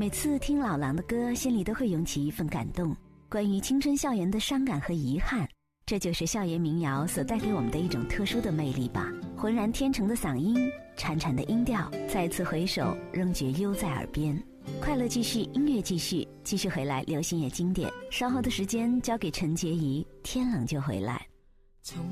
每次听老狼的歌，心里都会涌起一份感动。关于青春校园的伤感和遗憾，这就是校园民谣所带给我们的一种特殊的魅力吧。浑然天成的嗓音，潺潺的音调，再次回首仍觉悠在耳边。快乐继续，音乐继续，继续回来，流行也经典。稍后的时间交给陈洁仪，天冷就回来。 从